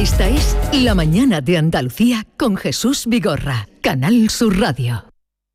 Esta es La Mañana de Andalucía con Jesús Vigorra, Canal Sur Radio.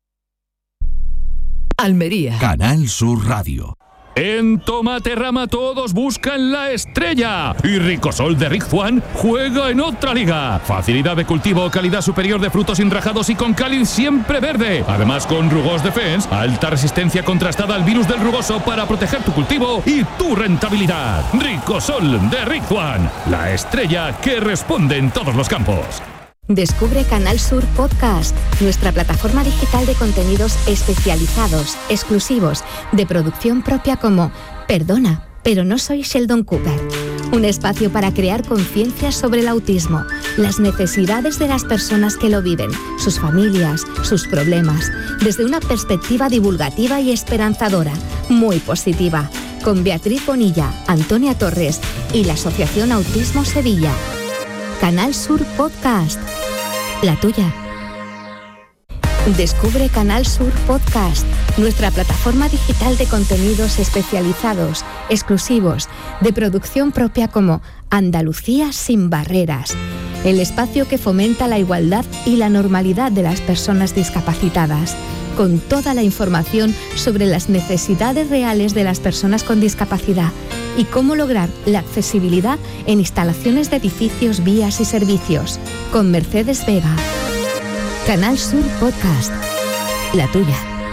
Almería. Canal Sur Radio. En Tomaterrama todos buscan la estrella y Ricosol de Rick Juan juega en otra liga. Facilidad de cultivo, calidad superior de frutos enrajados y con cáliz siempre verde. Además con Rugos Defense, alta resistencia contrastada al virus del rugoso para proteger tu cultivo y tu rentabilidad. Ricosol de Rick Juan, la estrella que responde en todos los campos. Descubre Canal Sur Podcast, nuestra plataforma digital de contenidos especializados, exclusivos, de producción propia como Perdona, pero no soy Sheldon Cooper. Un espacio para crear conciencia sobre el autismo, las necesidades de las personas que lo viven, sus familias, sus problemas, desde una perspectiva divulgativa y esperanzadora, muy positiva, con Beatriz Bonilla, Antonia Torres y la Asociación Autismo Sevilla. Canal Sur Podcast, la tuya. Descubre Canal Sur Podcast, nuestra plataforma digital de contenidos especializados, exclusivos, de producción propia como Andalucía sin barreras, el espacio que fomenta la igualdad y la normalidad de las personas discapacitadas, con toda la información sobre las necesidades reales de las personas con discapacidad y cómo lograr la accesibilidad en instalaciones de edificios, vías y servicios, con Mercedes Vega. Canal Sur Podcast, la tuya.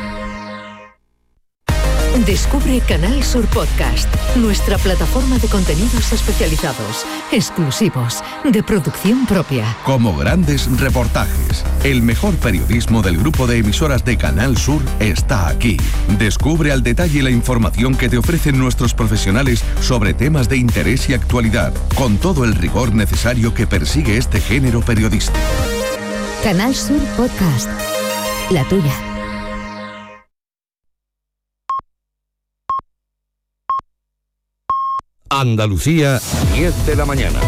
Descubre Canal Sur Podcast, nuestra plataforma de contenidos especializados, exclusivos, de producción propia. Como grandes reportajes, el mejor periodismo del grupo de emisoras de Canal Sur está aquí. Descubre al detalle la información que te ofrecen nuestros profesionales sobre temas de interés y actualidad, con todo el rigor necesario que persigue este género periodístico. Canal Sur Podcast, la tuya. Andalucía, 10 de la mañana.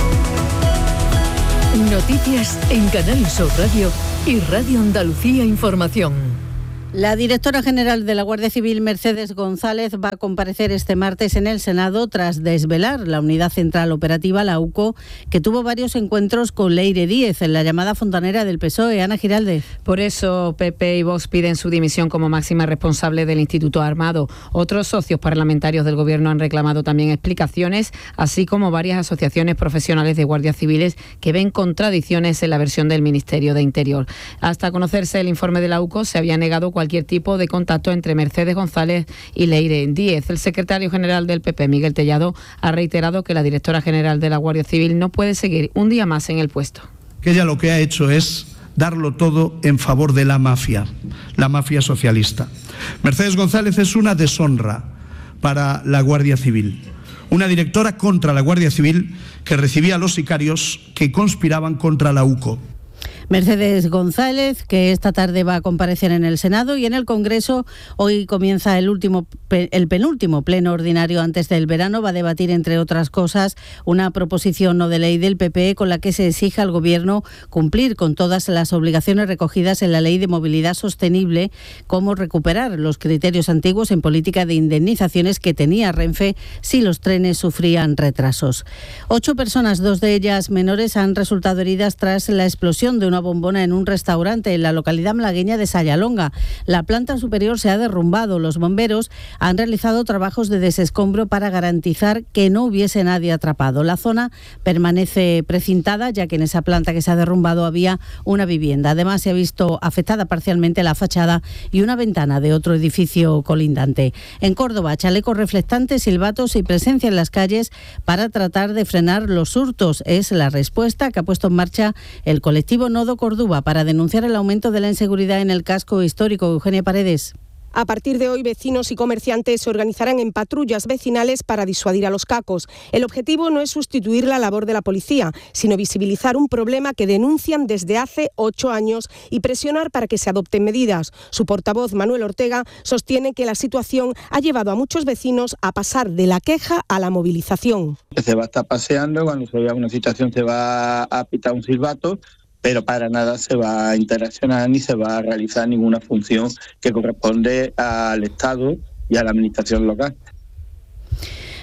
Noticias en Canal Sur Radio y Radio Andalucía Información. La directora general de la Guardia Civil, Mercedes González, va a comparecer este martes en el Senado tras desvelar la Unidad Central Operativa, la UCO, que tuvo varios encuentros con Leire Díez en la llamada fontanera del PSOE. Ana Giraldez. Por eso PP y Vox piden su dimisión como máxima responsable del Instituto Armado. Otros socios parlamentarios del Gobierno han reclamado también explicaciones, así como varias asociaciones profesionales de guardias civiles que ven contradicciones en la versión del Ministerio de Interior. Hasta conocerse el informe de la UCO, se había negado cualquier tipo de contacto entre Mercedes González y Leire Díez. El secretario general del PP, Miguel Tellado, ha reiterado que la directora general de la Guardia Civil no puede seguir un día más en el puesto. Que ella lo que ha hecho es darlo todo en favor de la mafia socialista. Mercedes González es una deshonra para la Guardia Civil. Una directora contra la Guardia Civil que recibía a los sicarios que conspiraban contra la UCO. Mercedes González, que esta tarde va a comparecer en el Senado y en el Congreso. Hoy comienza el penúltimo pleno ordinario antes del verano. Va a debatir, entre otras cosas, una proposición no de ley del PP con la que se exige al Gobierno cumplir con todas las obligaciones recogidas en la Ley de Movilidad Sostenible, como recuperar los criterios antiguos en política de indemnizaciones que tenía Renfe si los trenes sufrían retrasos. 8 personas, 2 de ellas menores, han resultado heridas tras la explosión de una bombona en un restaurante en la localidad malagueña de Sayalonga. La planta superior se ha derrumbado. Los bomberos han realizado trabajos de desescombro para garantizar que no hubiese nadie atrapado. La zona permanece precintada, ya que en esa planta que se ha derrumbado había una vivienda. Además, se ha visto afectada parcialmente la fachada y una ventana de otro edificio colindante. En Córdoba, chalecos reflectantes, silbatos y presencia en las calles para tratar de frenar los hurtos. Es la respuesta que ha puesto en marcha el colectivo Nodo Córdoba para denunciar el aumento de la inseguridad en el casco histórico. Eugenia Paredes. A partir de hoy, vecinos y comerciantes se organizarán en patrullas vecinales para disuadir a los cacos. El objetivo no es sustituir la labor de la policía, sino visibilizar un problema que denuncian desde hace 8 años y presionar para que se adopten medidas. Su portavoz, Manuel Ortega, sostiene que la situación ha llevado a muchos vecinos a pasar de la queja a la movilización. Se va a estar paseando, cuando se vea una situación se va a pitar un silbato, pero para nada se va a interaccionar ni se va a realizar ninguna función que corresponde al Estado y a la administración local.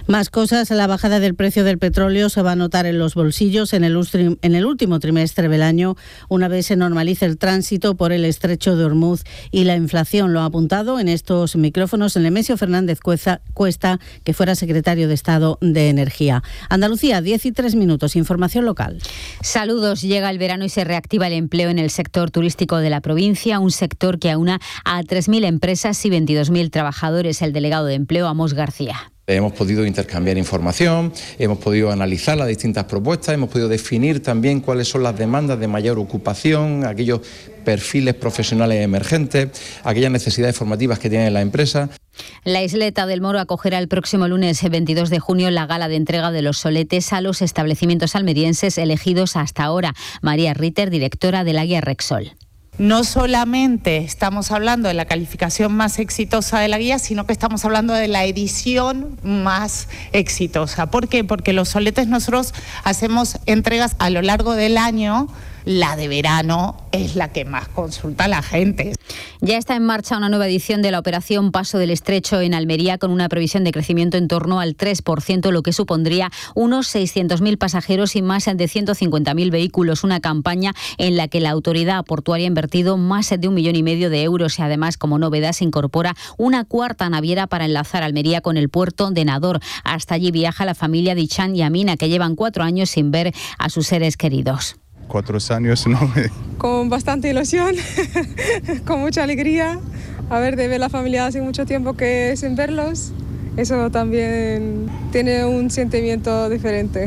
Más cosas, la bajada del precio del petróleo se va a notar en los bolsillos en el último trimestre del año, una vez se normalice el tránsito por el estrecho de Hormuz y la inflación. Lo ha apuntado en estos micrófonos el Nemesio Fernández Cuesta, que fuera secretario de Estado de Energía. Andalucía, 10:03 minutos, información local. Saludos, llega el verano y se reactiva el empleo en el sector turístico de la provincia, un sector que aúna a 3.000 empresas y 22.000 trabajadores. El delegado de Empleo, Amos García. Hemos podido intercambiar información, hemos podido analizar las distintas propuestas, hemos podido definir también cuáles son las demandas de mayor ocupación, aquellos perfiles profesionales emergentes, aquellas necesidades formativas que tienen las empresas. La Isleta del Moro acogerá el próximo lunes 22 de junio la gala de entrega de los soletes a los establecimientos almerienses elegidos hasta ahora. María Ritter, directora de la guía Rexol. No solamente estamos hablando de la calificación más exitosa de la guía, sino que estamos hablando de la edición más exitosa. ¿Por qué? Porque los soletes nosotros hacemos entregas a lo largo del año. La de verano es la que más consulta la gente. Ya está en marcha una nueva edición de la operación Paso del Estrecho en Almería, con una previsión de crecimiento en torno al 3%, lo que supondría unos 600.000 pasajeros y más de 150.000 vehículos. Una campaña en la que la autoridad portuaria ha invertido más de 1,5 millones de euros y además, como novedad, se incorpora una cuarta naviera para enlazar Almería con el puerto de Nador. Hasta allí viaja la familia Dichán y Amina, que llevan 4 años sin ver a sus seres queridos. 4 años, ¿no? Con bastante ilusión, con mucha alegría, de ver la familia hace mucho tiempo que sin verlos, eso también tiene un sentimiento diferente.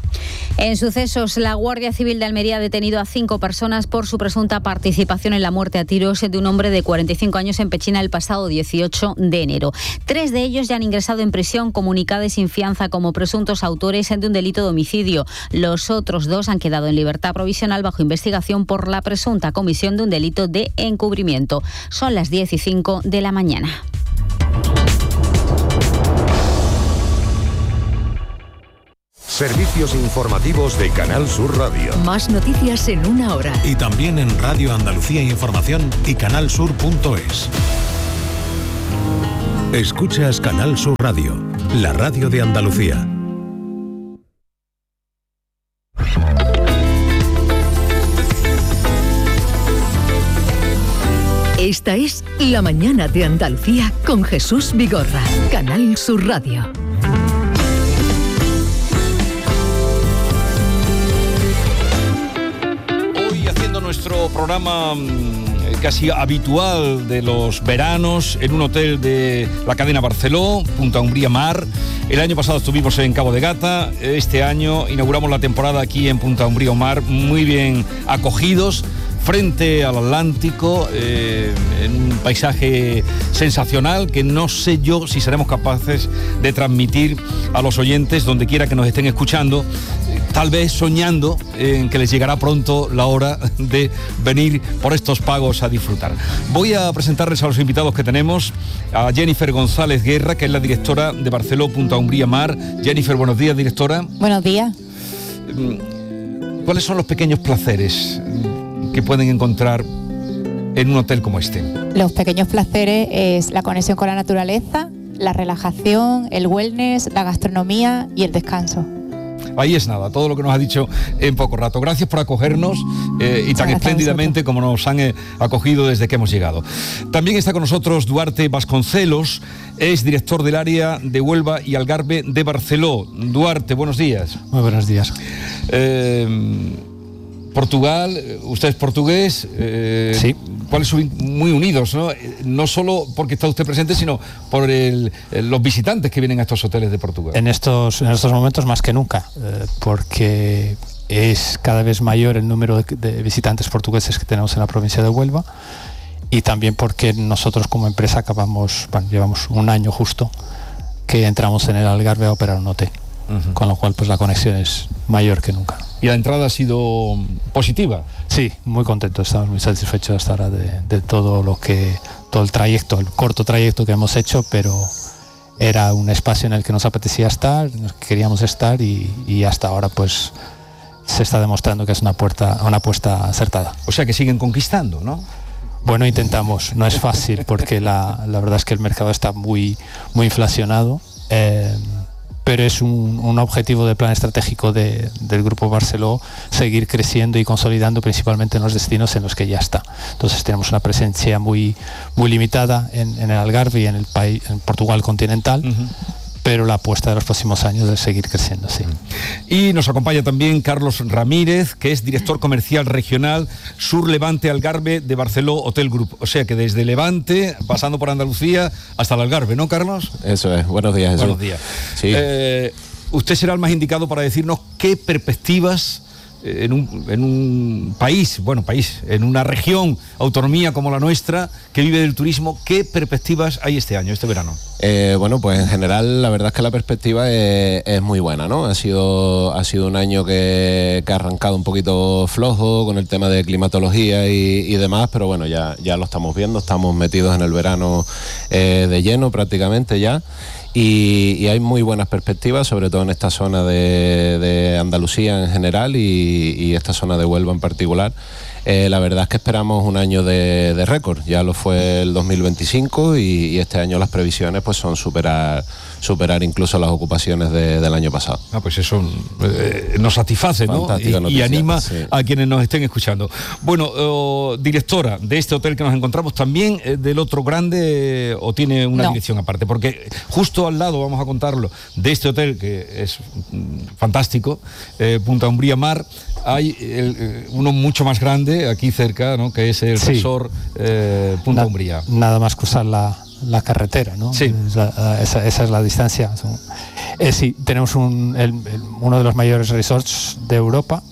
En sucesos, la Guardia Civil de Almería ha detenido a 5 personas por su presunta participación en la muerte a tiros de un hombre de 45 años en Pechina el pasado 18 de enero. 3 de ellos ya han ingresado en prisión comunicada y sin fianza como presuntos autores de un delito de homicidio. Los otros 2 han quedado en libertad provisional bajo investigación por la presunta comisión de un delito de encubrimiento. Son las 10:05 de la mañana. Servicios informativos de Canal Sur Radio. Más noticias en 1 hora. Y también en Radio Andalucía Información y canalsur.es. Escuchas Canal Sur Radio, la radio de Andalucía. Esta es La Mañana de Andalucía con Jesús Vigorra, Canal Sur Radio. Nuestro programa casi habitual de los veranos en un hotel de la cadena Barceló, Punta Umbría Mar. El año pasado estuvimos en Cabo de Gata, este año inauguramos la temporada aquí en Punta Umbría Mar, muy bien acogidos, frente al Atlántico, en un paisaje sensacional que no sé yo si seremos capaces de transmitir a los oyentes donde quiera que nos estén escuchando, tal vez soñando en que les llegará pronto la hora de venir por estos pagos a disfrutar. Voy a presentarles a los invitados que tenemos, a Jennifer González Guerra, que es la directora de Barceló Punta Umbría Mar. Jennifer, buenos días, directora. Buenos días. ¿Cuáles son los pequeños placeres que pueden encontrar en un hotel como este? Los pequeños placeres es la conexión con la naturaleza, la relajación, el wellness, la gastronomía y el descanso. Ahí es nada, todo lo que nos ha dicho en poco rato. Gracias por acogernos y tan espléndidamente como nos han acogido desde que hemos llegado. También está con nosotros Duarte Vasconcelos, es director del área de Huelva y Algarve de Barceló. Duarte, buenos días. Muy buenos días. Portugal, usted es portugués, sí. ¿Cuáles son muy unidos, ¿no? No solo porque está usted presente, sino por los visitantes que vienen a estos hoteles de Portugal. En estos momentos más que nunca, porque es cada vez mayor el número de visitantes portugueses que tenemos en la provincia de Huelva, y también porque nosotros como empresa llevamos un año justo que entramos en el Algarve a operar un hotel. Con lo cual pues la conexión es mayor que nunca. ¿Y la entrada ha sido positiva? Sí, muy contento, estamos muy satisfechos hasta ahora de todo el trayecto, el corto trayecto que hemos hecho, pero era un espacio en el que nos apetecía estar, queríamos estar y hasta ahora pues se está demostrando que es una apuesta acertada. O sea que siguen conquistando, ¿no? Bueno, intentamos, no es fácil porque la verdad es que el mercado está muy inflacionado. pero es un objetivo del plan estratégico del Grupo Barceló seguir creciendo y consolidando principalmente en los destinos en los que ya está. Entonces tenemos una presencia muy limitada en el Algarve y en Portugal continental, pero la apuesta de los próximos años es seguir creciendo, sí. Y nos acompaña también Carlos Ramírez, que es director comercial regional Sur Levante Algarve de Barceló Hotel Group. O sea que desde Levante, pasando por Andalucía, hasta el Algarve, ¿no, Carlos? Eso es. Buenos días, Jesús. Buenos días. Sí. Usted será el más indicado para decirnos qué perspectivas en un país, en una región, autonomía como la nuestra, que vive del turismo, ¿qué perspectivas hay este año, este verano? Pues en general la verdad es que la perspectiva es muy buena, ¿no? Ha sido un año que ha arrancado un poquito flojo con el tema de climatología y demás, pero bueno, ya lo estamos viendo, estamos metidos en el verano de lleno prácticamente ya. Y hay muy buenas perspectivas, sobre todo en esta zona de Andalucía en general y esta zona de Huelva en particular. La verdad es que esperamos un año de récord, ya lo fue el 2025 y este año las previsiones pues son superar incluso las ocupaciones del año pasado. Pues eso nos satisface, ¿no? Y anima a quienes nos estén escuchando. Bueno, directora de este hotel que nos encontramos, ¿también del otro grande o tiene una dirección aparte? Porque justo al lado, vamos a contarlo, de este hotel que es fantástico, Punta Umbría Mar, hay uno mucho más grande aquí cerca, ¿no? Que es el resort Punta Umbría. Nada más cruzar la carretera, ¿no? Sí. Esa es la distancia. Sí, tenemos uno de los mayores resorts de Europa,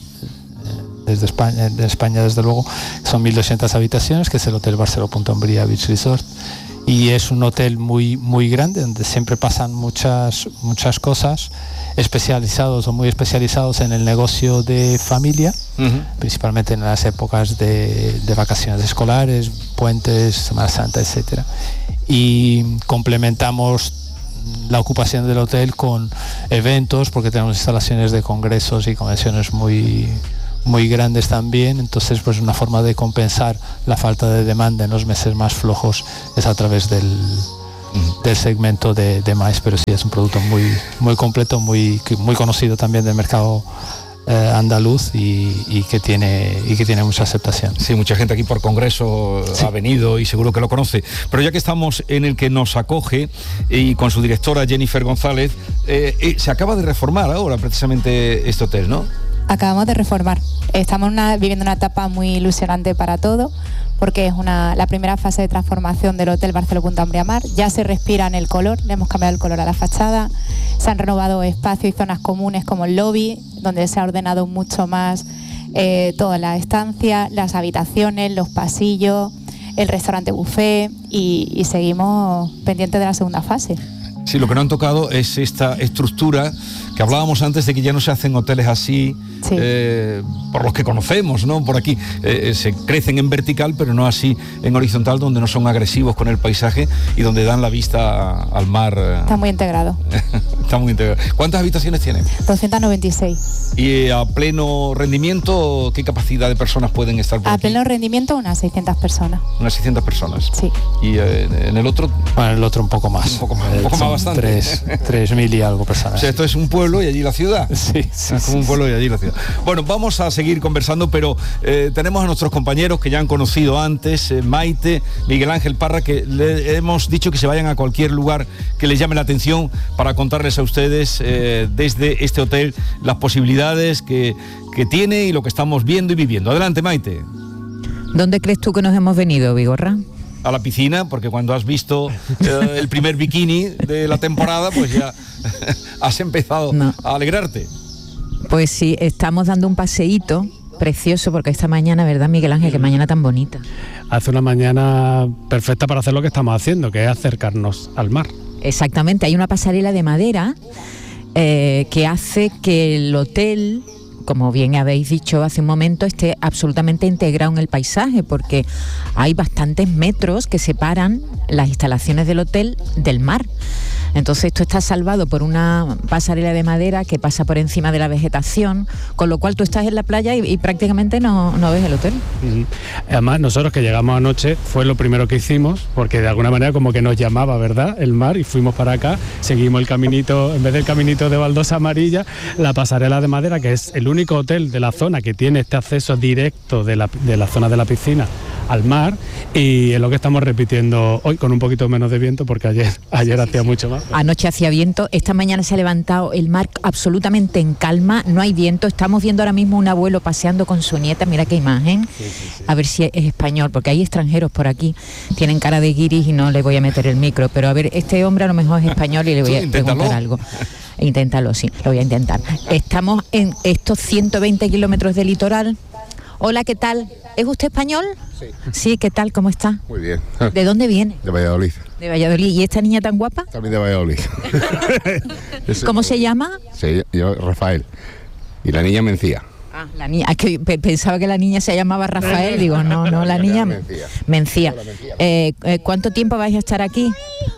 de España desde luego, son 1.200 habitaciones, que es el Hotel Barceló Punta Umbría Beach Resort, y es un hotel muy, muy grande, donde siempre pasan muchas cosas, especializados o muy especializados en el negocio de familia, principalmente en las épocas de vacaciones escolares, puentes, Semana Santa, etcétera. Y complementamos la ocupación del hotel con eventos, porque tenemos instalaciones de congresos y convenciones muy grandes también. Entonces, pues una forma de compensar la falta de demanda en los meses más flojos es a través del segmento de MICE, pero sí es un producto muy completo, muy conocido también del mercado andaluz y que tiene mucha aceptación. Sí, mucha gente aquí por congreso ha venido y seguro que lo conoce. Pero ya que estamos en el que nos acoge y con su directora Jennifer González, se acaba de reformar ahora precisamente este hotel, ¿no? Acabamos de reformar. Estamos viviendo una etapa muy ilusionante para todo, porque es la primera fase de transformación del Hotel Barceló Punta Umbría Mar. Ya se respira en el color, le hemos cambiado el color a la fachada, se han renovado espacios y zonas comunes como el lobby, donde se ha ordenado mucho más toda la estancia, las habitaciones, los pasillos, el restaurante buffet y seguimos pendientes de la segunda fase. Sí, lo que no han tocado es esta estructura que hablábamos antes de que ya no se hacen hoteles así, por los que conocemos, ¿no? Por aquí se crecen en vertical, pero no así en horizontal, donde no son agresivos con el paisaje y donde dan la vista al mar. Está muy integrado. Está muy integrado. ¿Cuántas habitaciones tiene? 296. ¿Y a pleno rendimiento qué capacidad de personas pueden estar por aquí? A pleno rendimiento unas 600 personas. Unas 600 personas. Sí. ¿Y en el otro? Bueno, el otro un poco más. Un poco más bastante. 3.000 y algo personas. O sea, esto es un pueblo y allí la ciudad. Sí. Es como un pueblo y allí la ciudad. Bueno, vamos a seguir conversando, pero tenemos a nuestros compañeros que ya han conocido antes, Maite, Miguel Ángel Parra, que le hemos dicho que se vayan a cualquier lugar que les llame la atención para contarles a ustedes desde este hotel las posibilidades que tiene y lo que estamos viendo y viviendo. Adelante, Maite. ¿Dónde crees tú que nos hemos venido, Vigorra? A la piscina, porque cuando has visto el primer bikini de la temporada, pues ya has empezado a alegrarte. Pues sí, estamos dando un paseíto precioso, porque esta mañana, ¿verdad, Miguel Ángel? Qué mañana tan bonita. Hace una mañana perfecta para hacer lo que estamos haciendo, que es acercarnos al mar. Exactamente, hay una pasarela de madera que hace que el hotel, como bien habéis dicho hace un momento, esté absolutamente integrado en el paisaje, porque hay bastantes metros que separan las instalaciones del hotel del mar. Entonces esto está salvado por una pasarela de madera que pasa por encima de la vegetación, con lo cual tú estás en la playa y prácticamente no ves el hotel. Además, nosotros que llegamos anoche fue lo primero que hicimos, porque de alguna manera como que nos llamaba, ¿verdad?, el mar, y fuimos para acá, seguimos el caminito, en vez del caminito de baldosa amarilla, la pasarela de madera, que es el único hotel de la zona que tiene este acceso directo de la zona de la piscina al mar, y es lo que estamos repitiendo hoy con un poquito menos de viento, porque ayer hacía mucho más. Anoche hacía viento, esta mañana se ha levantado el mar absolutamente en calma, no hay viento, estamos viendo ahora mismo un abuelo paseando con su nieta, mira qué imagen, a ver si es español, porque hay extranjeros por aquí, tienen cara de guiris y no le voy a meter el micro, pero a ver, este hombre a lo mejor es español y le voy a preguntar algo. Inténtalo, sí, lo voy a intentar. Estamos en estos 120 kilómetros de litoral. Hola, ¿qué tal? ¿Es usted español? Sí. Sí, ¿qué tal? ¿Cómo está? Muy bien. ¿De dónde viene? De Valladolid. De Valladolid. ¿Y esta niña tan guapa? También de Valladolid. ¿Cómo se llama? Sí, yo, Rafael. Y la niña Mencía. Ah, la niña, es que pensaba que la niña se llamaba Rafael, digo, no, la niña Mencía. ¿Cuánto tiempo vais a estar aquí?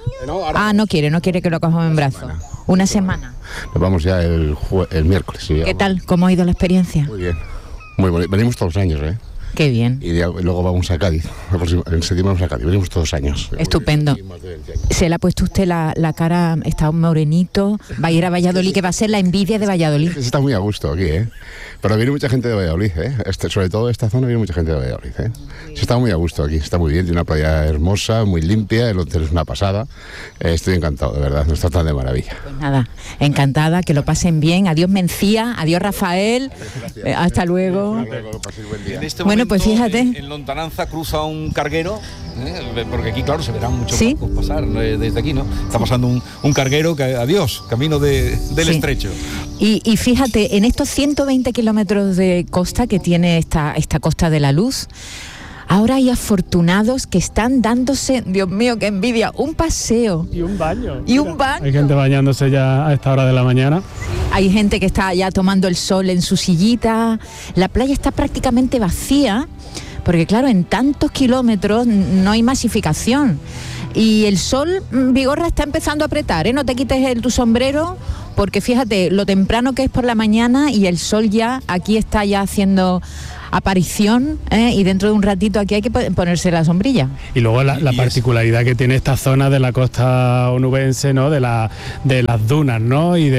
No quiere que lo cojamos en brazos. Una semana. Nos vamos ya el miércoles. Sí, ¿Qué tal? ¿Cómo ha ido la experiencia? Muy bien. Muy bonito. Venimos todos los años, ¿eh? Qué bien. Y luego vamos a Cádiz. En septiembre vamos a Cádiz. Venimos todos los años. Estupendo. Se le ha puesto usted la cara, está un morenito. Va a ir a Valladolid, que va a ser la envidia de Valladolid. Se está muy a gusto aquí, ¿eh? Pero viene mucha gente de Valladolid, ¿eh? Sobre todo esta zona viene mucha gente de Valladolid, ¿eh? Se está muy a gusto aquí, está muy bien. Tiene una playa hermosa, muy limpia. El hotel es una pasada. Estoy encantado, de verdad. Nos tratan de maravilla. Pues nada, encantada, que lo pasen bien. Adiós Mencía, adiós Rafael. Hasta luego. En este bueno, pues fíjate. En Lontananza cruza un carguero, porque aquí, claro, se verán muchos barcos pasar desde aquí, ¿no? Está pasando un carguero que, adiós, camino del estrecho. Y fíjate, en estos 120 kilómetros de costa que tiene esta Costa de la Luz, ahora hay afortunados que están dándose, Dios mío, qué envidia, un paseo. Y un baño. Y un baño. Hay gente bañándose ya a esta hora de la mañana. Hay gente que está ya tomando el sol en su sillita. La playa está prácticamente vacía, porque claro, en tantos kilómetros no hay masificación. Y el sol, Vigorra, está empezando a apretar, ¿eh? No te quites tu sombrero, porque fíjate lo temprano que es por la mañana y el sol ya aquí está ya haciendo aparición, y dentro de un ratito aquí hay que ponerse la sombrilla. Y luego la particularidad que tiene esta zona de la costa onubense, ¿no? De las dunas, ¿no? Y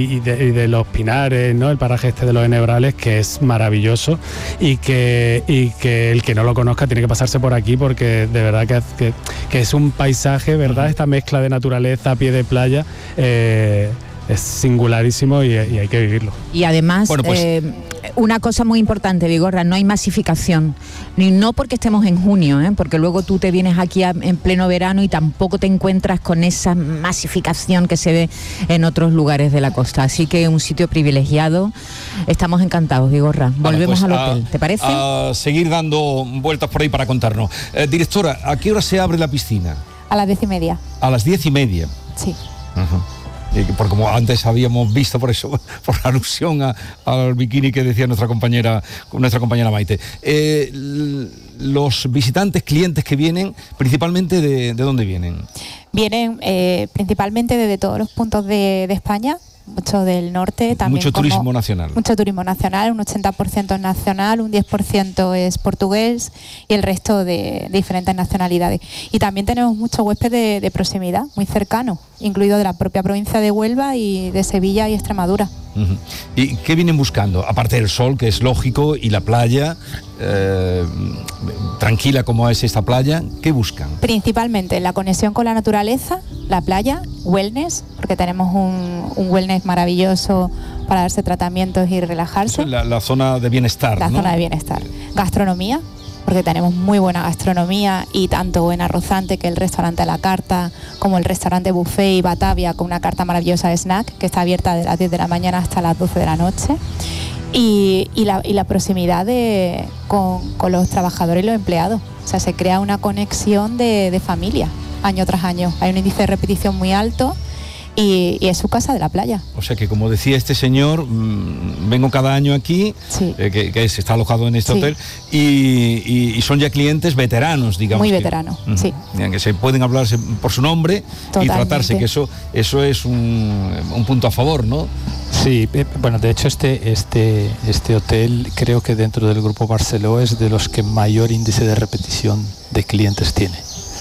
de los pinares, ¿no? El paraje este de los Enebrales, que es maravilloso, y que el que no lo conozca tiene que pasarse por aquí, porque de verdad que es un paisaje, ¿verdad? Esta mezcla de naturaleza a pie de playa es singularísimo y hay que vivirlo. Y además, bueno, pues, una cosa muy importante, Vigorra, no hay masificación, no porque estemos en junio, porque luego tú te vienes aquí en pleno verano y tampoco te encuentras con esa masificación que se ve en otros lugares de la costa, así que un sitio privilegiado. Estamos encantados, Vigorra. Volvemos al hotel, ¿te parece? A seguir dando vueltas por ahí para contarnos. Directora, ¿a qué hora se abre la piscina? A las 10:30. A las 10:30. Sí. Ajá. Porque como antes habíamos visto, por eso, por alusión al bikini que decía nuestra compañera Maite, los visitantes, clientes que vienen, principalmente ¿de dónde vienen? Vienen principalmente desde todos los puntos de España, mucho del norte también. Mucho turismo nacional. Mucho turismo nacional, un 80% es nacional, un 10% es portugués y el resto de diferentes nacionalidades. Y también tenemos mucho huésped de proximidad, muy cercano, incluido de la propia provincia de Huelva y de Sevilla y Extremadura. Uh-huh. ¿Y qué vienen buscando? Aparte del sol, que es lógico, y la playa, tranquila como es esta playa, ¿qué buscan? Principalmente la conexión con la naturaleza, la playa, wellness, porque tenemos un wellness maravilloso para darse tratamientos y relajarse. La zona de bienestar, La zona de bienestar. Gastronomía, porque tenemos muy buena gastronomía, y tanto buena rozante, que el restaurante a la carta, como el restaurante buffet y Batavia, con una carta maravillosa de snack, que está abierta de las 10 de la mañana hasta las 12 de la noche. Y la proximidad con los trabajadores y los empleados. O sea, se crea una conexión de familia año tras año. Hay un índice de repetición muy alto y es su casa de la playa. O sea que, como decía este señor, vengo cada año aquí, sí. que está alojado en este sí. hotel, y son ya clientes veteranos, digamos. Muy veteranos, sí. Que se pueden hablarse por su nombre. Totalmente. Y tratarse, que eso es un punto a favor, ¿no? Sí, bueno, de hecho este hotel creo que dentro del Grupo Barceló es de los que mayor índice de repetición de clientes tiene.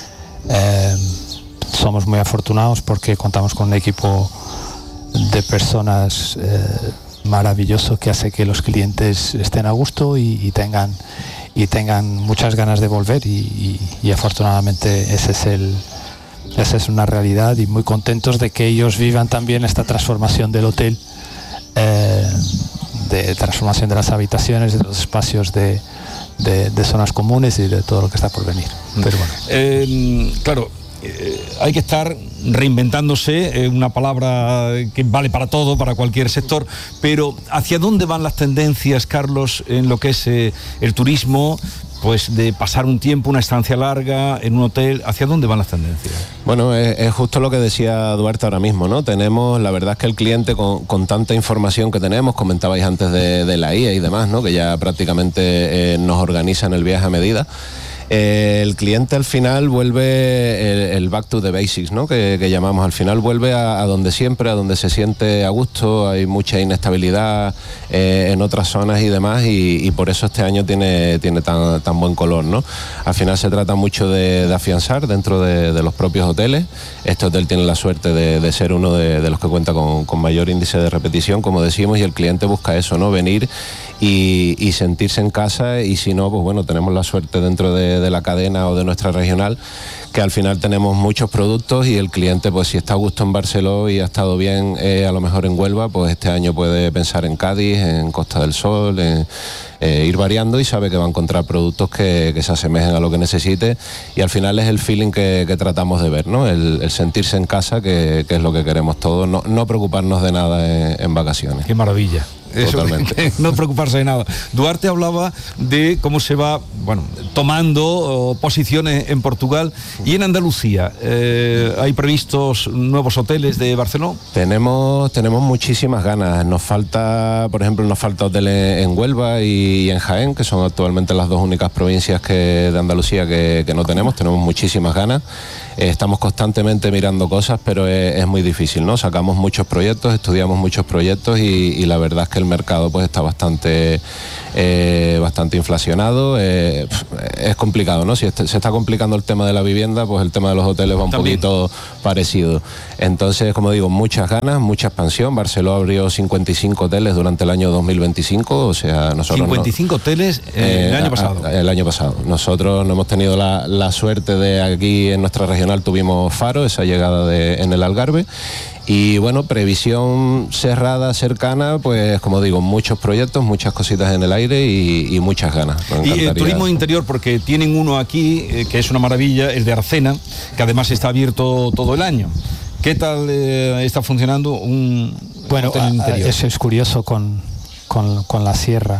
Somos muy afortunados porque contamos con un equipo de personas maravilloso que hace que los clientes estén a gusto y tengan muchas ganas de volver y afortunadamente esa es una realidad, y muy contentos de que ellos vivan también esta transformación del hotel, de transformación de las habitaciones, de los espacios de zonas comunes y de todo lo que está por venir. Pero bueno. Claro, hay que estar reinventándose, una palabra que vale para todo, para cualquier sector, pero ¿hacia dónde van las tendencias, Carlos, en lo que es el turismo? Pues de pasar un tiempo, una estancia larga en un hotel, ¿hacia dónde van las tendencias? Bueno, es justo lo que decía Duarte ahora mismo, ¿no? La verdad es que el cliente con tanta información que tenemos, comentabais antes de la IA y demás, ¿no? Que ya prácticamente nos organizan el viaje a medida. El cliente al final vuelve el back to the basics, ¿no? que llamamos, al final vuelve a donde siempre, a donde se siente a gusto. Hay mucha inestabilidad en otras zonas y demás, y por eso este año tiene tan buen color, ¿no? Al final se trata mucho de afianzar dentro de los propios hoteles. Este hotel tiene la suerte de ser uno de los que cuenta con mayor índice de repetición, como decimos, y el cliente busca eso, ¿no? Venir y sentirse en casa, y si no, pues bueno, tenemos la suerte dentro de la cadena o de nuestra regional, que al final tenemos muchos productos, y el cliente, pues si está a gusto en Barceló y ha estado bien a lo mejor en Huelva, pues este año puede pensar en Cádiz, en Costa del Sol, ir variando, y sabe que va a encontrar productos que se asemejen a lo que necesite, y al final es el feeling que tratamos de ver, ¿no? El sentirse en casa, que es lo que queremos todos, no preocuparnos de nada en vacaciones. Qué maravilla. Eso, totalmente. No preocuparse de nada. Duarte hablaba de cómo se va, tomando posiciones en Portugal y en Andalucía. ¿Hay previstos nuevos hoteles de Barcelona? Tenemos muchísimas ganas. Nos falta hoteles en Huelva y en Jaén, que son actualmente las dos únicas provincias de Andalucía que no tenemos. Tenemos muchísimas ganas. Estamos constantemente mirando cosas, pero es muy difícil, ¿no? Sacamos muchos proyectos, estudiamos muchos proyectos, y la verdad es que el mercado pues está bastante inflacionado. Es complicado, ¿no? Si se está complicando el tema de la vivienda, pues el tema de los hoteles va un poquito parecido. Entonces, como digo, muchas ganas, mucha expansión. Barceló abrió 55 hoteles durante el año 2025, o sea, nosotros... 55 hoteles el año pasado. El año pasado. Nosotros no hemos tenido la suerte de aquí en nuestra regional, tuvimos Faro, esa llegada en el Algarve. Y bueno, previsión cerrada, cercana, pues como digo, muchos proyectos, muchas cositas en el aire y muchas ganas. Y el turismo interior, porque tienen uno aquí que es una maravilla, el de Arcena, que además está abierto todo el año. ¿Qué tal está funcionando un hotel interior? Eso es curioso con la sierra.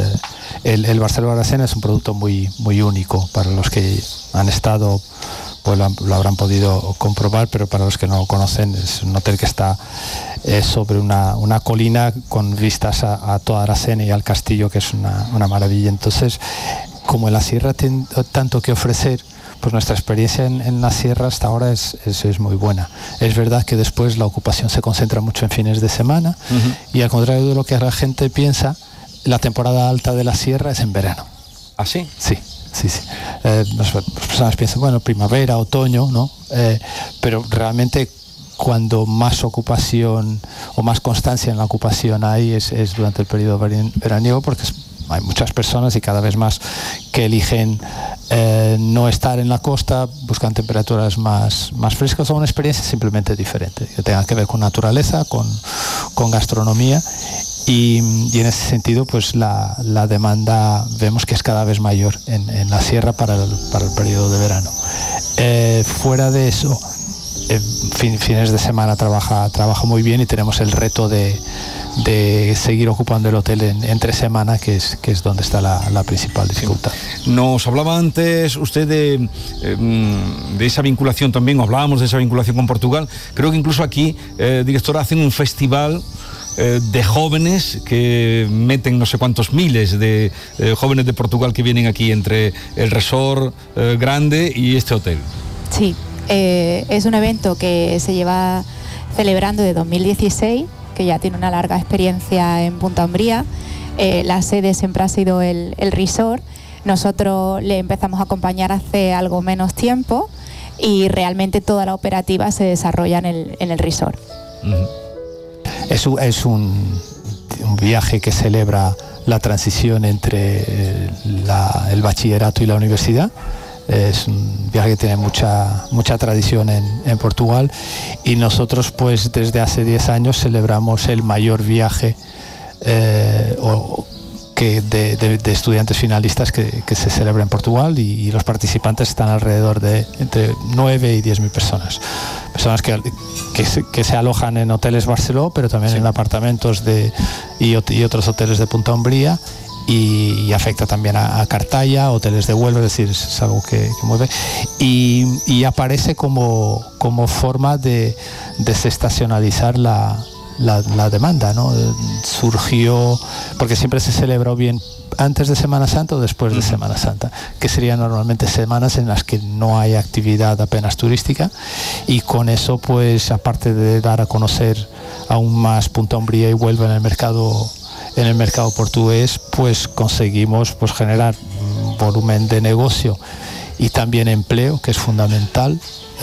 El Barceló Arcena es un producto muy, muy único. Para los que han estado, pues lo habrán podido comprobar, pero para los que no lo conocen, es un hotel que está sobre una colina con vistas a toda Aracena y al castillo, que es una maravilla. Entonces, como en la sierra tiene tanto que ofrecer, pues nuestra experiencia en la sierra hasta ahora es muy buena. Es verdad que después la ocupación se concentra mucho en fines de semana, y al contrario de lo que la gente piensa, la temporada alta de la sierra es en verano. ¿Ah, sí? Sí. Las personas piensan, bueno, primavera, otoño, ¿no? Pero realmente cuando más ocupación o más constancia en la ocupación hay es durante el periodo veraniego, porque hay muchas personas y cada vez más que eligen no estar en la costa, buscan temperaturas más frescas o una experiencia simplemente diferente, que tenga que ver con naturaleza, con gastronomía. Y en ese sentido, pues la demanda vemos que es cada vez mayor en la sierra para el periodo de verano. Fuera de eso, fines de semana trabaja muy bien y tenemos el reto de seguir ocupando el hotel entre semana, que es donde está la principal dificultad. Nos hablaba antes usted de esa vinculación también, hablábamos de esa vinculación con Portugal. Creo que incluso aquí, directora, hacen un festival de jóvenes que meten no sé cuántos miles de jóvenes de Portugal que vienen aquí entre el resort grande y este hotel. Sí, es un evento que se lleva celebrando de 2016, que ya tiene una larga experiencia en Punta Umbría. La sede siempre ha sido el resort. Nosotros le empezamos a acompañar hace algo menos tiempo y realmente toda la operativa se desarrolla en el resort. Es un viaje que celebra la transición entre el bachillerato y la universidad. Es un viaje que tiene mucha tradición en Portugal, y nosotros pues desde hace 10 años celebramos el mayor viaje de estudiantes finalistas que se celebra en Portugal, y los participantes están alrededor de entre 9 y 10.000 personas que se alojan en hoteles Barceló, pero también en apartamentos y otros hoteles de Punta Umbría, y afecta también a Cartaya, hoteles de Huelva, es decir, es algo que mueve, y aparece como forma de desestacionalizar la demanda, ¿no? Surgió porque siempre se celebra o bien antes de Semana Santa o después de Semana Santa, que serían normalmente semanas en las que no hay actividad apenas turística, y con eso pues aparte de dar a conocer aún más Punta Umbría y Huelva en el mercado portugués, pues conseguimos pues generar volumen de negocio y también empleo, que es fundamental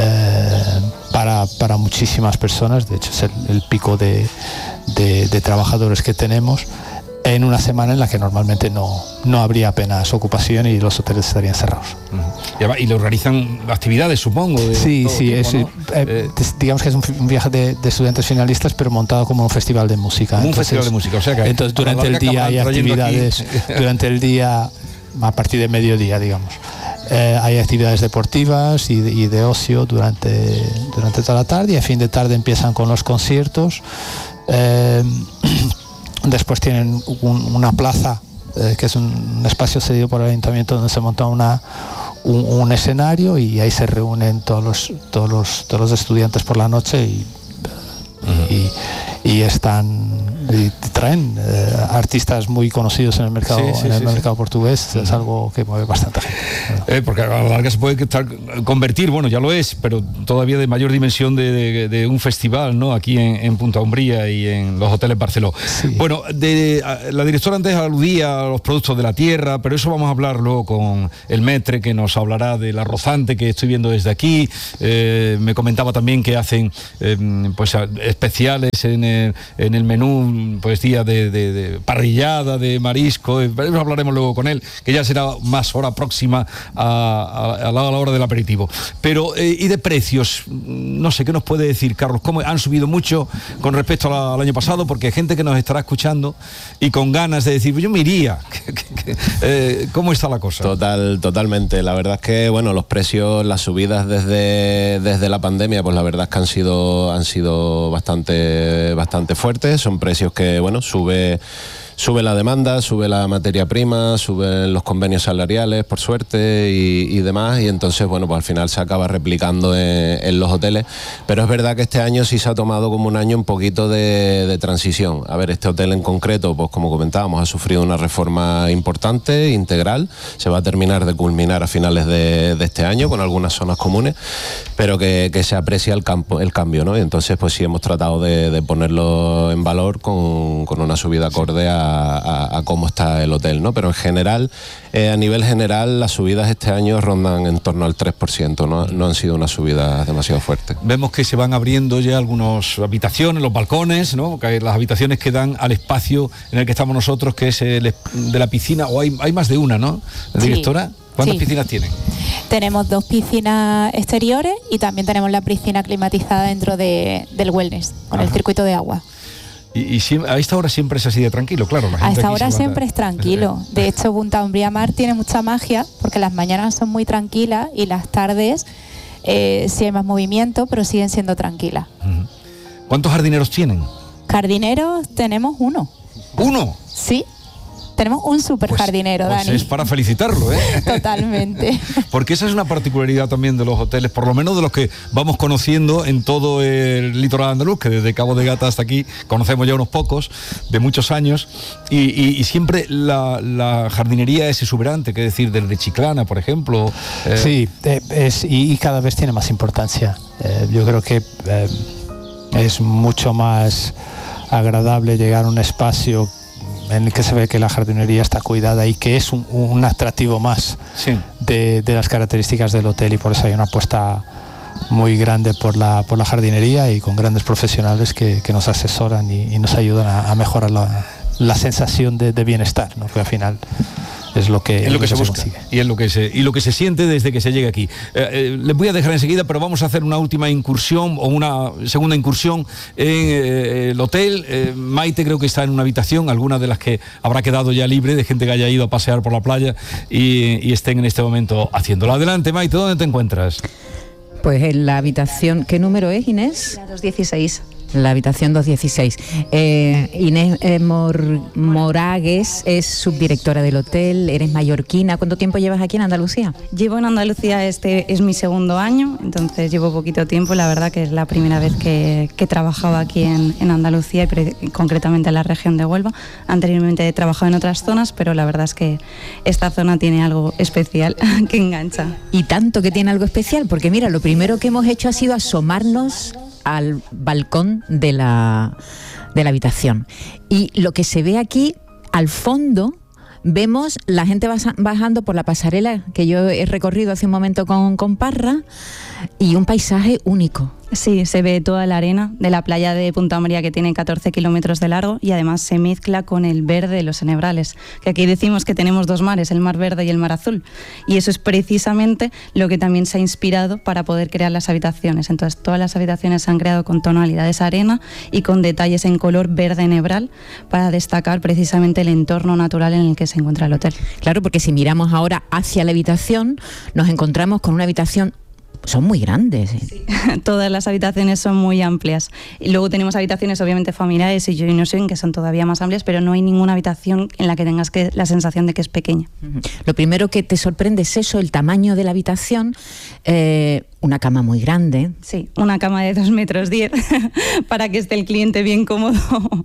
para muchísimas personas. De hecho es el pico de trabajadores que tenemos en una semana en la que normalmente no habría apenas ocupación y los hoteles estarían cerrados. Y le organizan actividades, supongo. Sí, tipo, ¿no? Digamos que es un viaje de estudiantes finalistas, pero montado como un festival de música. Un festival de música, o sea que entonces durante el día hay actividades, durante el día, a partir de mediodía, digamos. Hay actividades deportivas y de ocio durante toda la tarde, y a fin de tarde empiezan con los conciertos. Después tienen una plaza, que es un espacio cedido por el ayuntamiento, donde se monta un escenario, y ahí se reúnen todos los estudiantes por la noche y traen artistas muy conocidos en el mercado mercado portugués. Es algo que mueve bastante gente. Porque a la larga se puede convertir, bueno, ya lo es, pero todavía de mayor dimensión de un festival, ¿no? Aquí en Punta Umbría y en los hoteles Barceló. Sí. Bueno, la directora antes aludía a los productos de la tierra, pero eso vamos a hablar luego con el Metre, que nos hablará del arrozante que estoy viendo desde aquí. Me comentaba también que hacen pues especiales en el menú, pues día de parrillada, de marisco. Eso hablaremos luego con él, que ya será más hora próxima a la hora del aperitivo. Pero, y de precios, no sé, ¿qué nos puede decir, Carlos? ¿Cómo han subido mucho con respecto al año pasado? Porque hay gente que nos estará escuchando y con ganas de decir, yo me iría. ¿Cómo está la cosa? Totalmente. La verdad es que, bueno, los precios, las subidas desde la pandemia, pues la verdad es que han sido bastante fuertes. Son precios que, bueno, sube la demanda, sube la materia prima, suben los convenios salariales, por suerte, y demás, y entonces, bueno, pues al final se acaba replicando en los hoteles. Pero es verdad que este año sí se ha tomado como un año un poquito de transición. A ver, este hotel en concreto, pues como comentábamos, ha sufrido una reforma importante, integral. Se va a terminar de culminar a finales de este año con algunas zonas comunes, pero que se aprecia el cambio, ¿no? Y entonces, pues sí hemos tratado de ponerlo en valor con una subida acorde a cómo está el hotel, ¿no? Pero en general, a nivel general, las subidas este año rondan en torno al 3%, no han sido unas subidas demasiado fuertes. Vemos que se van abriendo ya algunas habitaciones, los balcones, ¿no? Que las habitaciones que dan al espacio en el que estamos nosotros, que es el de la piscina, o hay más de una, ¿no? Directora, ¿cuántas piscinas tienen? Tenemos 2 piscinas exteriores y también tenemos la piscina climatizada dentro del wellness, con el circuito de agua. Y a esta hora siempre es así de tranquilo, claro. A esta hora siempre es tranquilo. De hecho, Punta Umbría Mar tiene mucha magia, porque las mañanas son muy tranquilas y las tardes sí hay más movimiento, pero siguen siendo tranquilas. ¿Cuántos jardineros tienen? Jardineros tenemos uno. ¿Uno? Sí. Tenemos un súper jardinero, pues Dani. Es para felicitarlo, ¿eh? Totalmente. Porque esa es una particularidad también de los hoteles, por lo menos de los que vamos conociendo en todo el litoral andaluz, que desde Cabo de Gata hasta aquí conocemos ya unos pocos, de muchos años, y siempre la jardinería es exuberante, que decir, desde Chiclana, por ejemplo. Sí, y cada vez tiene más importancia. Yo creo que es mucho más agradable llegar a un espacio en el que se ve que la jardinería está cuidada y que es un atractivo más de las características del hotel, y por eso hay una apuesta muy grande por la jardinería, y con grandes profesionales que nos asesoran y nos ayudan a mejorar la sensación de bienestar, ¿no? Que al final es lo que se busca consigue. Y es lo que se siente desde que se llega aquí. Les voy a dejar enseguida, pero vamos a hacer una última incursión o una segunda incursión en el hotel. Maite creo que está en una habitación, alguna de las que habrá quedado ya libre, de gente que haya ido a pasear por la playa y estén en este momento haciéndolo. Adelante, Maite, ¿dónde te encuentras? Pues en la habitación, ¿qué número es, Inés? La 216. La habitación 216. Inés Moragues es subdirectora del hotel, eres mallorquina. ¿Cuánto tiempo llevas aquí en Andalucía? Llevo en Andalucía, este es mi segundo año, entonces llevo poquito tiempo. La verdad que es la primera vez que trabajaba aquí en Andalucía, y concretamente en la región de Huelva. Anteriormente he trabajado en otras zonas, pero la verdad es que esta zona tiene algo especial que engancha. Y tanto que tiene algo especial, porque mira, lo primero que hemos hecho ha sido asomarnos al balcón de la habitación, y lo que se ve aquí al fondo, vemos la gente bajando por la pasarela que yo he recorrido hace un momento con Parra, y un paisaje único. Sí, se ve toda la arena de la playa de Punta Umbría, que tiene 14 kilómetros de largo, y además se mezcla con el verde de los Enebrales, que aquí decimos que tenemos dos mares, el mar verde y el mar azul, y eso es precisamente lo que también se ha inspirado para poder crear las habitaciones. Entonces todas las habitaciones se han creado con tonalidades arena y con detalles en color verde enebral para destacar precisamente el entorno natural en el que se encuentra el hotel. Claro, porque si miramos ahora hacia la habitación, nos encontramos con una habitación. Son muy grandes. Sí, todas las habitaciones son muy amplias. Y luego tenemos habitaciones obviamente familiares y joint swing, que son todavía más amplias, pero no hay ninguna habitación en la que tengas la sensación de que es pequeña. Lo primero que te sorprende es eso, el tamaño de la habitación. Una cama muy grande. Sí, una cama de 2,10 metros para que esté el cliente bien cómodo.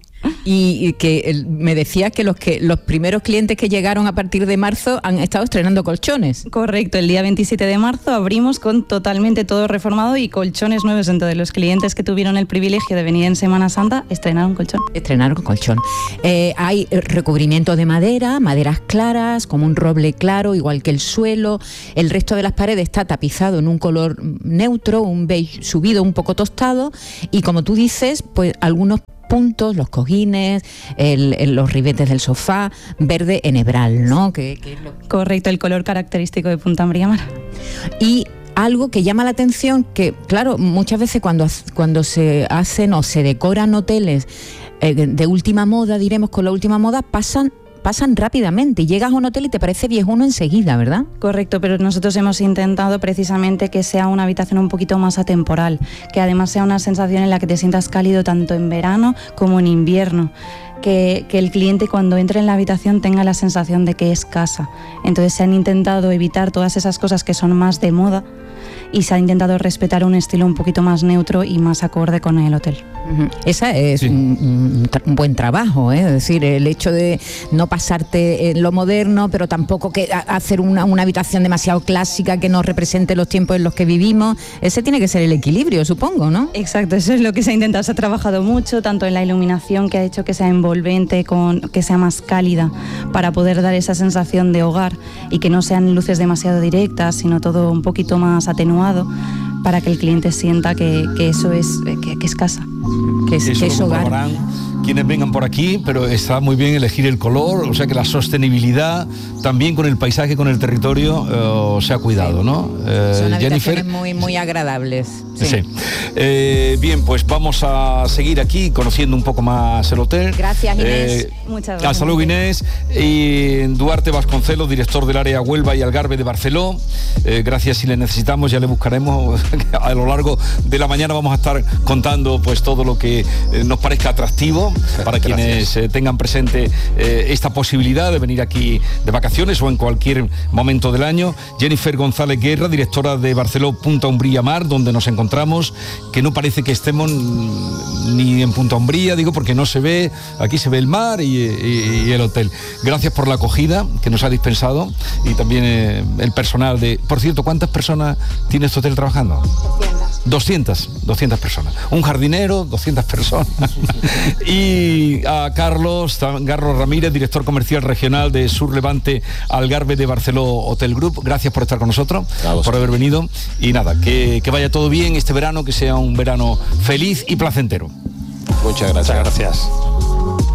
Y que me decías que los primeros clientes que llegaron a partir de marzo han estado estrenando colchones. Correcto, el día 27 de marzo abrimos con totalmente todo reformado y colchones nuevos. Entonces los clientes que tuvieron el privilegio de venir en Semana Santa estrenaron colchón. Estrenaron colchón. Hay recubrimiento de madera, maderas claras, como un roble claro, igual que el suelo. El resto de las paredes está tapizado en un color neutro, un beige subido, un poco tostado, y como tú dices, pues algunos puntos, los cojines, los ribetes del sofá, verde enebral, ¿no? Correcto, el color característico de Punta Umbría. Y algo que llama la atención, que claro, muchas veces cuando se hacen o se decoran hoteles de última moda, diremos con la última moda, pasan rápidamente, y llegas a un hotel y te parece viejuno enseguida, ¿verdad? Correcto, pero nosotros hemos intentado precisamente que sea una habitación un poquito más atemporal, que además sea una sensación en la que te sientas cálido tanto en verano como en invierno. Que el cliente cuando entre en la habitación tenga la sensación de que es casa. Entonces se han intentado evitar todas esas cosas que son más de moda, y se ha intentado respetar un estilo un poquito más neutro y más acorde con el hotel. Esa es un buen trabajo, ¿eh? Es decir, el hecho de no pasarte en lo moderno, pero tampoco que hacer una habitación demasiado clásica que no represente los tiempos en los que vivimos. Ese tiene que ser el equilibrio, supongo, ¿no? Exacto, eso es lo que se ha intentado. Se ha trabajado mucho, tanto en la iluminación, que ha hecho que sea envolvente, que sea más cálida, para poder dar esa sensación de hogar, y que no sean luces demasiado directas, sino todo un poquito más atenuado, para que el cliente sienta que eso es casa. Que es hogar. quienes vengan por aquí, pero está muy bien elegir el color, o sea que la sostenibilidad también con el paisaje, con el territorio se ha cuidado, ¿no? Son habitaciones Jennifer, muy agradables. Sí. Bien, pues vamos a seguir aquí conociendo un poco más el hotel. Gracias, Inés. Muchas gracias. Hasta luego, Inés. Y Duarte Vasconcelos, director del área Huelva y Algarve de Barceló. Gracias, si le necesitamos ya le buscaremos. A lo largo de la mañana vamos a estar contando pues todo lo que nos parezca atractivo para quienes tengan presente esta posibilidad de venir aquí de vacaciones o en cualquier momento del año. Jennifer González Guerra, directora de Barceló Punta Umbría Mar, donde nos encontramos, que no parece que estemos ni en Punta Umbría, digo, porque no se ve, aquí se ve el mar y el hotel. Gracias por la acogida que nos ha dispensado y también el personal de... Por cierto, ¿cuántas personas tiene este hotel trabajando? 200 personas. Un jardinero, 200 personas. Y a Carlos Ramírez, director comercial regional de Sur Levante Algarve de Barceló Hotel Group. Gracias por estar con nosotros, por haber venido. Y nada, que vaya todo bien este verano, que sea un verano feliz y placentero. Muchas gracias.